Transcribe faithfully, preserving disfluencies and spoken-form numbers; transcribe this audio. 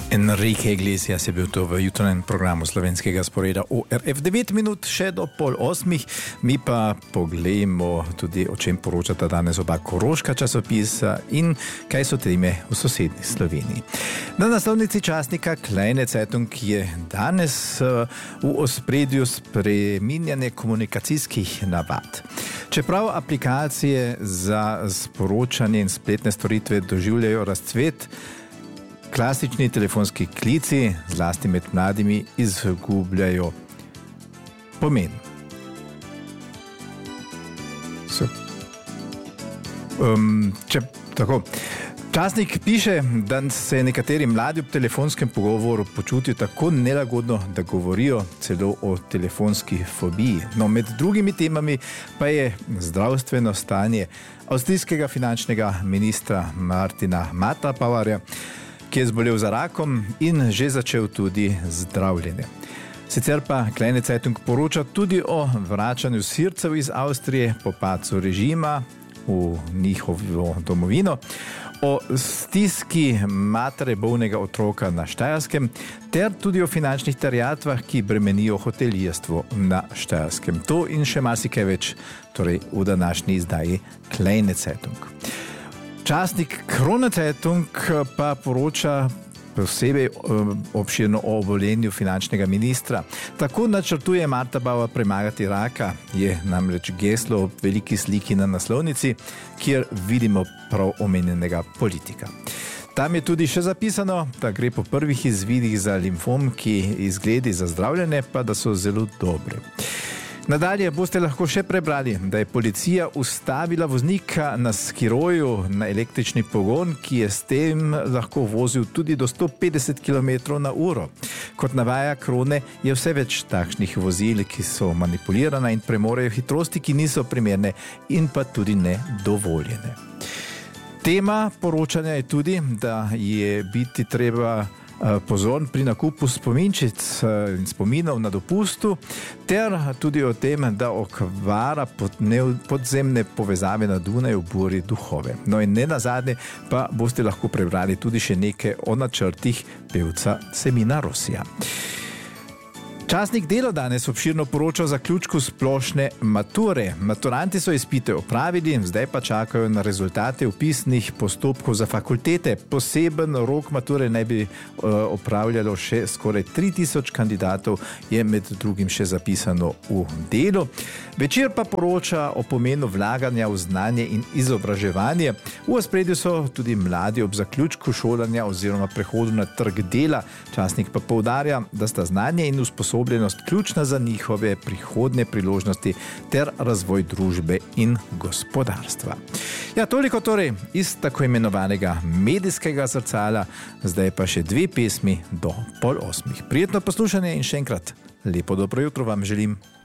Enrique Iglesias je bil to v jutranjem programu slovenskega sporeda O R F. devet minut še do pol osmih. Mi pa pogledamo tudi, o čem poročata danes oba koroška časopisa in kaj so teme v sosednji Sloveniji. Na naslovnici časnika Kleine Zeitung je danes v ospredju spreminjanje komunikacijskih navad. Čeprav aplikacije za sporočanje in spletne storitve doživljajo razcvet, klasični telefonski klici, zlasti med mladimi, izgubljajo pomen. So. Um, če, tako. Časnik piše, da se nekateri mladi ob telefonskem pogovoru počutijo tako nelagodno, da govorijo celo o telefonski fobiji. No, med drugimi temami pa je zdravstveno stanje avstrijskega finančnega ministra Martina Matterpauerja, ki je zbolel za rakom in že začel tudi zdravljenje. Sicer pa Kleine Zeitung poroča tudi o vračanju Sircev iz Avstrije po padcu režima v njihovo domovino, o stiski matere bolnega otroka na Štajerskem ter tudi o finančnih terjatvah, ki bremenijo hotelirstvo na Štajerskem. To in še marsikaj več, torej v današnji izdaji Kleine Zeitung. Časnik Krone Zeitung pa poroča posebej obširno o obolenju finančnega ministra. Tako načrtuje Matterpauer premagati raka, je namreč geslo ob veliki sliki na naslovnici, kjer vidimo prav omenjenega politika. Tam je tudi še zapisano, da gre po prvih izvidih za limfom, ki izgledi za zdravljenje, pa da so zelo dobre. Nadalje boste lahko še prebrali, da je policija ustavila voznika na skiroju na električni pogon, ki je s tem lahko vozil tudi do sto petdeset kilometrov na uro. Kot navaja Krone, je vse več takšnih vozil, ki so manipulirana in premorejo hitrosti, ki niso primerne in pa tudi ne dovoljene. Tema poročanja je tudi, da je biti treba pozoren pri nakupu spominčic in spominov na dopustu, ter tudi o tem, da okvara podzemne povezave na Dunaju buri duhove. No in ne nazadnje pa boste lahko prebrali tudi še nekaj o načrtih pevca Semina Rosija. Časnik Delo danes obširno poroča o zaključku splošne mature. Maturanti so izpite opravili, zdaj pa čakajo na rezultate vpisnih postopkov za fakultete. Poseben rok mature naj bi uh, opravljalo še skoraj tri tisoč kandidatov, je med drugim še zapisano v Delu. Večer pa poroča o pomenu vlaganja v znanje in izobraževanje. V ospredju so tudi mladi ob zaključku šolanja oziroma prehodu na trg dela. Časnik pa poudarja, da sta znanje in usposobljenost ključna za njihove prihodnje priložnosti ter razvoj družbe in gospodarstva. Ja, toliko torej iz tako imenovanega medijskega zrcala, zdaj pa še dve pesmi do pol osmih. Prijetno poslušanje in še enkrat lepo dobro jutro vam želim.